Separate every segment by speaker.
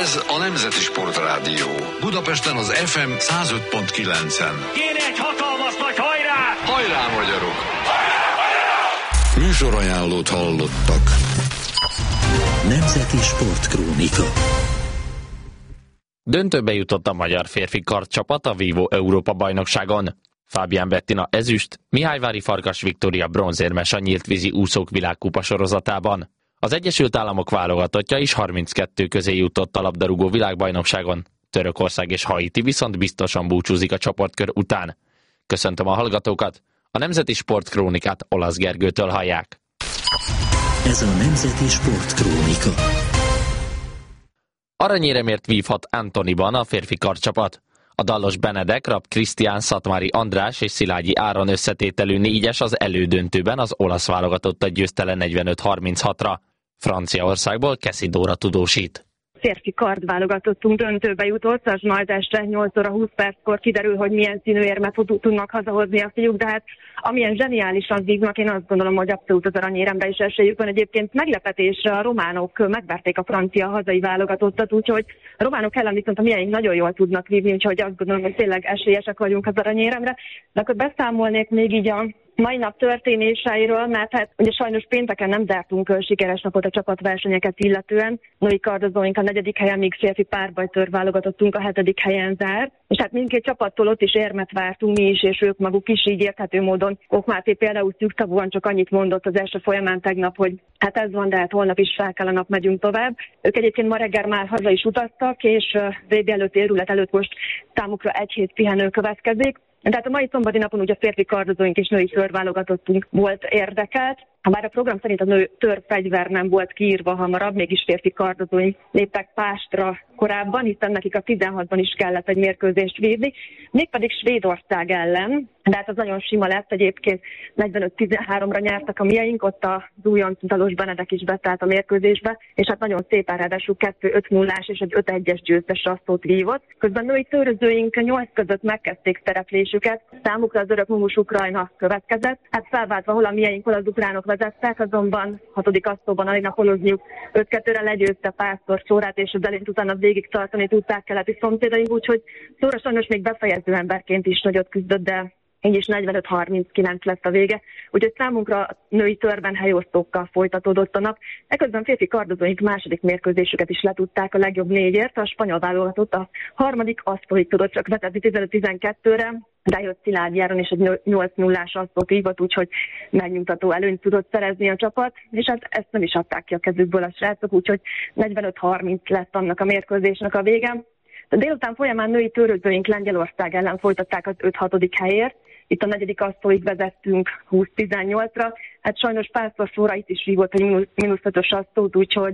Speaker 1: Ez a Nemzeti Sportrádió. Budapesten az FM 105.9-en.
Speaker 2: Kéne egy hatalmas nagy hajrá!
Speaker 1: Hajrá, magyarok! Hajrá, hajrá! Műsorajánlót hallottak.
Speaker 3: Nemzeti Sportkrónika.
Speaker 4: Döntőbe jutott a magyar férfi kardcsapat a Vívó Európa-bajnokságon. Fabian Bettina ezüst, Mihályvári Farkas Viktória bronzérmes a nyíltvízi úszók világkupa sorozatában. Az Egyesült Államok válogatottja is 32 közé jutott a labdarúgó világbajnokságon. Törökország és Haiti viszont biztosan búcsúzik a csoportkör után. Köszöntöm a hallgatókat, a Nemzeti Sportkrónikát Olasz Gergőtől hallják.
Speaker 3: Ez a Nemzeti Sportkrónika.
Speaker 4: Aranyéremért vívhat Antoniban a férfi kardcsapat. A Dallos Benedek, Rab Krisztián, Szatmári András és Szilágyi Áron összetételű négyes az elődöntőben az olasz válogatottat győzte le 45-36-ra. Franciaországból Kessi Dóra tudósít.
Speaker 5: Férfi kardválogatottunk döntőbe jutott, az majd este 8 óra 20 perckor kiderül, hogy milyen színű érmet tudnak hazahozni a fiúk, de hát amilyen zseniálisan vívnak, én azt gondolom, hogy abszolút az aranyéremre is esélyük van. Egyébként meglepetésre a románok megverték a francia hazai válogatottat, úgyhogy a románok ellen viszont a miénk nagyon jól tudnak vívni, úgyhogy azt gondolom, hogy tényleg esélyesek vagyunk az aranyéremre. De akkor beszámolnék még így a mai nap történéseiről, mert hát ugye sajnos pénteken nem zártunk sikeres napot a csapatversenyeket illetően. Női kardozóink a 4. helyen, míg férfi párbajtőr válogatottunk a 7. helyen zárt. És hát mindkét csapattól ott is érmet vártunk mi is, és ők maguk is, így érthető módon. Koch Máté például szűkszavúan csak annyit mondott az első folyamán tegnap, hogy hát ez van, de hát holnap is fel kell a nap, megyünk tovább. Ők egyébként ma reggel már haza is utaztak, és VB előtt, őrület előtt most számukra egy hét pihenő következik. Tehát a mai szombati napon ugye férfi kardozóink és női törválogatottunk volt érdekelt. Bár a program szerint a nő törfegyver nem volt kiírva hamarabb, mégis férfi kardozóink léptek pástra korábban, hiszen nekik a 16-ban is kellett egy mérkőzést vívni, mégpedig Svédország ellen. De hát az nagyon sima lett, egyébként 45-13-ra nyertek a mieink, ott az újonc Dallos Benedek is betállt a mérkőzésbe, és hát nagyon szépen ráadásul 2-5-0-ás és egy 5-1-es győztes rasszót vívott. Közben női törözőink 8 között megkezdték szereplésüket, számukra az örök mumus Ukrajna következett. Hát felváltva hol a mieink, hol az ukránok vezettek, azonban 6. asztóban Alina Polozniuk 5-2-re legyőzte Pásztor Csórát, és az elint utána végig tartani tudták keleti szomszédaink, úgyhogy Szóra sajnos még befejező emberként is nagyot küzdött, de így is 45-39 lett a vége, úgyhogy számunkra női törben helyosztókkal folytatódott a nap. Eközben férfi kardozóink második mérkőzésüket is letudták a legjobb négyért, a spanyol válogatott a harmadik asztóig tudott csak vezetni 15-12-re, de jött Szilágyi Áron és egy 8-0-ás asztót hívott, úgyhogy megnyugtató előnyt tudott szerezni a csapat, és hát ezt nem is adták ki a kezükből a srácok, úgyhogy 45-30 lett annak a mérkőzésnek a vége. A délután folyamán női törőzőink Lengyelország ellen folytatták az 5-6. helyért. Itt a 4. asztóig vezettünk 20-18-ra. Hát sajnos Pásztor Csóra itt is vívott egy -5-ös asztót, úgyhogy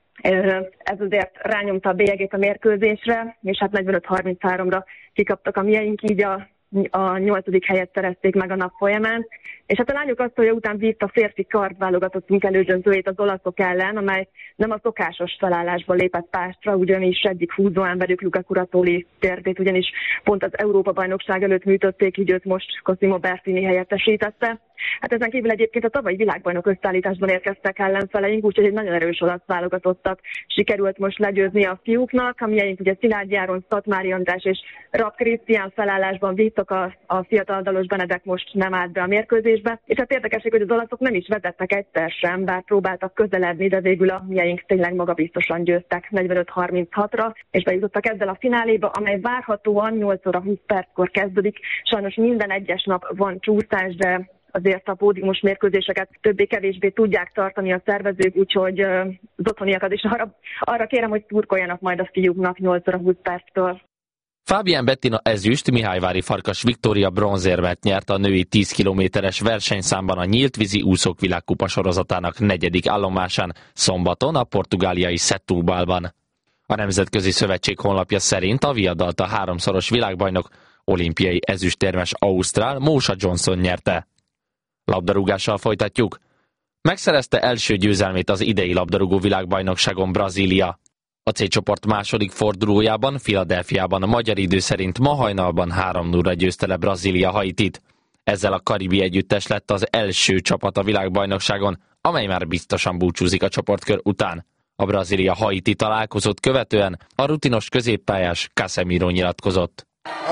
Speaker 5: ez azért rányomta a bélyegét a mérkőzésre, és hát 45-33-ra kikaptak a mieink, így a 8. helyet szerezték meg a nap folyamán. És hát a lányok asztalja után vívta a férfi kardválogatottunk elődöntőjét az olaszok ellen, amely nem a szokásos felállásból lépett pástra, ugyanis egyik húzóemberük Luca Curatóli térdét, ugyanis pont az Európa-bajnokság előtt műtötték, így őt most Cosimo Bertini helyettesítette. Hát ezen kívül egyébként a tavalyi világbajnok összeállításban érkeztek ellenfeleink, úgyhogy egy nagyon erős olasz válogatottat sikerült most legyőzni a fiúknak, amilyeink ugye Szilágyi Áron, Szatmári András és Rab Krisztián felállásban vívtak, a fiatal Dallos Benedek most nem állt be a mérkőzésbe. És hát érdekesség, hogy az olaszok nem is vezettek egyszer sem, bár próbáltak közeledni, de végül a mieink tényleg magabiztosan győztek 45-36-ra, és bejutottak ezzel a fináléba, amely várhatóan 8 óra 20 perckor kezdődik. Sajnos minden egyes nap van csúszás, de azért a pódiumos mérkőzéseket többé-kevésbé tudják tartani a szervezők, úgyhogy az otthoniakat is arra kérem, hogy szurkoljanak majd a fiúknak 8 óra 20 perctől.
Speaker 4: Fabian Bettina ezüst, Mihályvári Farkas Viktória bronzérmet nyert a női 10 kilométeres versenyszámban a nyíltvízi úszók világkupa sorozatának 4. állomásán szombaton a portugáliai Setúbalban. A Nemzetközi Szövetség honlapja szerint a viadalt a 3-szoros világbajnok olimpiai ezüstérmes ausztrál Mósa Johnson nyerte. Labdarúgással folytatjuk. Megszerezte első győzelmét az idei labdarúgó világbajnokságon Brazília. A C csoport második fordulójában Philadelphiában a magyar idő szerint ma hajnalban 3-0-ra győzte le Brazília Haitit. Ezzel a karibi együttes lett az első csapat a világbajnokságon, amely már biztosan búcsúzik a csoportkör után. A Brazília-Haiti találkozót követően a rutinos középpályás Casemiro nyilatkozott.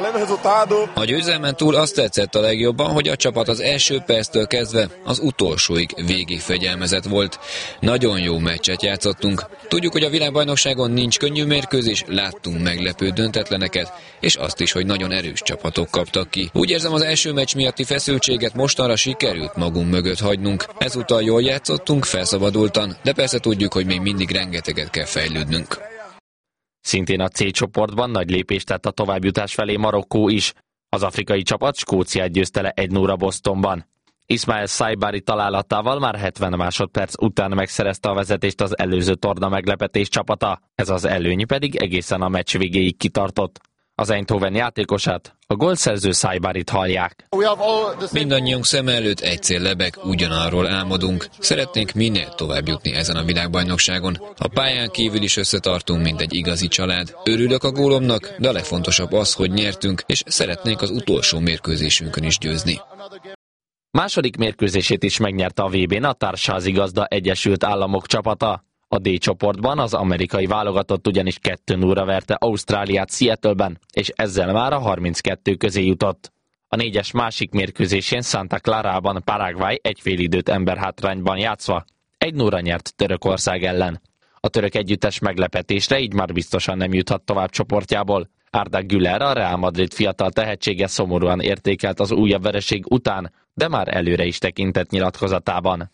Speaker 6: A győzelmen túl azt tetszett a legjobban, hogy a csapat az első perctől kezdve az utolsóig végig fegyelmezett volt. Nagyon jó meccset játszottunk. Tudjuk, hogy a világbajnokságon nincs könnyű mérkőzés, láttunk meglepő döntetleneket, és azt is, hogy nagyon erős csapatok kaptak ki. Úgy érzem, az első meccs miatti feszültséget mostanra sikerült magunk mögött hagynunk. Ezúttal jól játszottunk, felszabadultan, de persze tudjuk, hogy még mindig rengeteget kell fejlődnünk.
Speaker 4: Szintén a C csoportban nagy lépést tett a továbbjutás felé Marokkó is. Az afrikai csapat Skóciát győzte le 1-0 Bostonban. Ismail Saibari találatával már 70 másodperc után megszerezte a vezetést az előző torna meglepetés csapata. Ez az előny pedig egészen a meccs végéig kitartott. Az Eindhoven játékosát, a gólszerző Saibarit hallják.
Speaker 6: Mindannyiunk szem előtt egy cél lebeg, ugyanarról álmodunk. Szeretnénk minél tovább jutni ezen a világbajnokságon. A pályán kívül is összetartunk, mint egy igazi család. Örülök a gólomnak, de a legfontosabb az, hogy nyertünk, és szeretnénk az utolsó mérkőzésünkön is győzni.
Speaker 4: Második mérkőzését is megnyerte a VB-n a társházigazda Egyesült Államok csapata. A D csoportban az amerikai válogatott ugyanis 2-0-ra verte Ausztráliát Seattle-ben, és ezzel már a 32 közé jutott. A 4-es másik mérkőzésén Santa Clarában Paraguay egy félidőt emberhátrányban játszva 1-0-ra nyert Törökország ellen. A török együttes meglepetésre így már biztosan nem juthat tovább csoportjából. Arda Güler, a Real Madrid fiatal tehetsége szomorúan értékelt az újabb vereség után, de már előre is tekintett nyilatkozatában.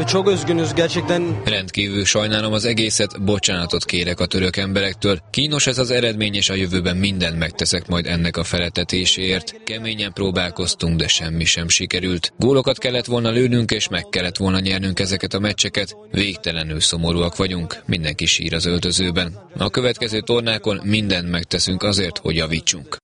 Speaker 6: Rendkívül sajnálom az egészet, bocsánatot kérek a török emberektől. Kínos ez az eredmény, és a jövőben mindent megteszek majd ennek a feletetéséért. Keményen próbálkoztunk, de semmi sem sikerült. Gólokat kellett volna lőnünk, és meg kellett volna nyernünk ezeket a meccseket. Végtelenül szomorúak vagyunk, mindenki sír az öltözőben. A következő tornákon mindent megteszünk azért, hogy javítsunk.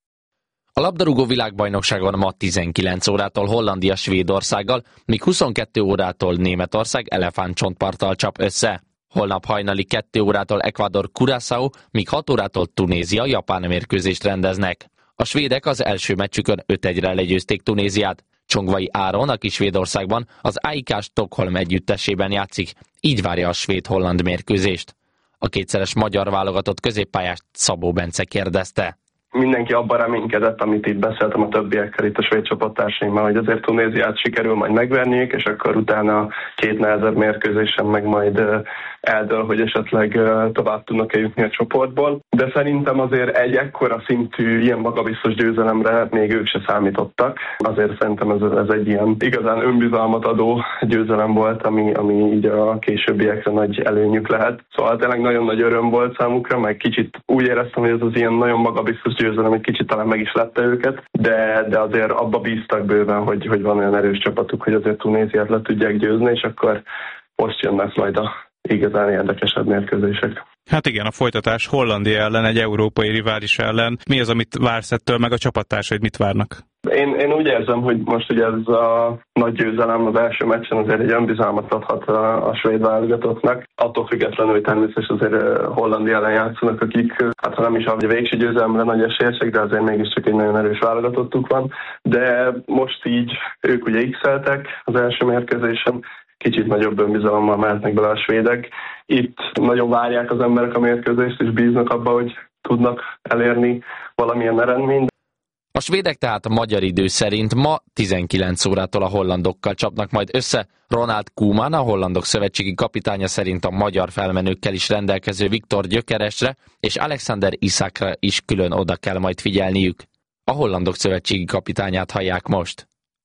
Speaker 4: A labdarúgó világbajnokságon ma 19 órától Hollandia Svédországgal, míg 22 órától Németország elefántcsontparttal csap össze. Holnap hajnali 2 órától Ecuador Curaçao, míg 6 órától Tunézia Japán mérkőzést rendeznek. A svédek az első meccsükön 5-1-re legyőzték Tunéziát. Csongvai Áron, aki Svédországban az AIK Stockholm együttesében játszik, így várja a svéd-holland mérkőzést. A kétszeres magyar válogatott középpályást Szabó Bence kérdezte.
Speaker 7: Mindenki abban reménykedett, amit itt beszéltem a többiekkel, itt a svéd csapattársaimmal, hogy azért Tunéziát sikerül majd megverniük, és akkor utána 2 nehezebb mérkőzésen meg majd eldől, hogy esetleg tovább tudnak-e jutni a csoportból. De szerintem azért egy ekkora szintű, ilyen magabiztos győzelemre még ők se számítottak. Azért szerintem ez egy ilyen igazán önbizalmat adó győzelem volt, ami így a későbbiekre nagy előnyük lehet. Szóval tényleg nagyon nagy öröm volt számukra, meg kicsit úgy éreztem, hogy ez az ilyen nagyon magabiztos győzelem egy kicsit talán meg is lette őket, de azért abba bíztak bőven, hogy van olyan erős csapatuk, hogy azért Tunéziát le tudják győzni, és akkor most jönnek majd a igazán érdekesebb mérkőzések.
Speaker 8: Hát igen, a folytatás Hollandia ellen, egy európai rivális ellen. Mi az, amit vársz ettől, meg a csapattársaid mit várnak?
Speaker 7: Én úgy érzem, hogy most ugye ez a nagy győzelem az első meccsen azért egy önbizalmat adhat a svéd válogatottnak. Attól függetlenül, hogy természetesen azért Hollandia ellen játszanak, akik, hát ha nem is a végső győzelemre nagy esélyesek, de azért mégiscsak egy nagyon erős válogatottuk van. De most így ők ugye x-eltek az első mérkőzésen, kicsit nagyobb önbizalommal mehetnek bele a svédek. Itt nagyon várják az emberek a mérkőzést, és bíznak abba, hogy tudnak elérni valamilyen eredményt.
Speaker 4: A svédek tehát a magyar idő szerint ma 19 órától a hollandokkal csapnak majd össze. Ronald Koeman, a hollandok szövetségi kapitánya szerint a magyar felmenőkkel is rendelkező Viktor Gyökeresre és Alexander Isakra is külön oda kell majd figyelniük. A hollandok szövetségi kapitányát hallják most.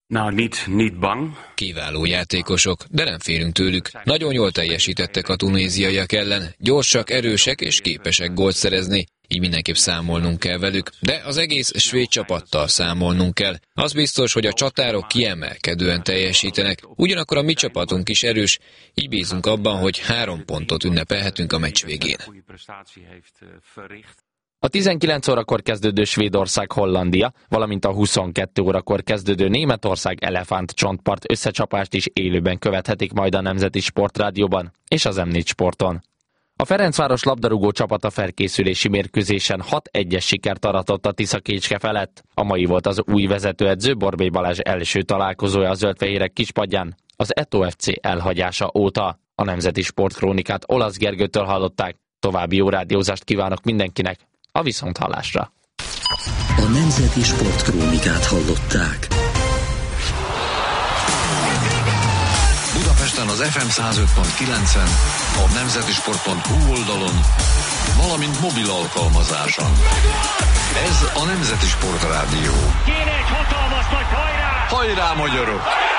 Speaker 2: Niet bang.
Speaker 6: Kiváló játékosok, de nem félünk tőlük. Nagyon jól teljesítettek a tunéziaiak ellen, gyorsak, erősek és képesek gólt szerezni. Így mindenképp számolnunk kell velük, de az egész svéd csapattal számolnunk kell. Az biztos, hogy a csatárok kiemelkedően teljesítenek, ugyanakkor a mi csapatunk is erős, így bízunk abban, hogy 3 pontot ünnepelhetünk a meccs végén.
Speaker 4: A 19 órakor kezdődő Svédország-Hollandia, valamint a 22 órakor kezdődő Németország elefántcsontpart összecsapást is élőben követhetik majd a Nemzeti Sportrádióban és az M4 Sporton. A Ferencváros labdarúgó csapata felkészülési mérkőzésen 6-1-es sikert aratott a Tiszakécske felett. A mai volt az új vezetőedző Borbély Balázs első találkozója a zöldfehérek kispadján, az Eto FC elhagyása óta. A Nemzeti Sportkrónikát Olasz Gergőtől hallották. További jó rádiózást kívánok mindenkinek, a viszonthallásra.
Speaker 3: A Nemzeti Sportkrónikát hallották.
Speaker 1: Budapesten az FM 105.9-en, a nemzetisport.hu oldalon, valamint mobil alkalmazáson. Ez a Nemzeti Sport Rádió.
Speaker 9: Kéne egy hatalmas nagy hajrá!
Speaker 1: Hajrá, magyarok!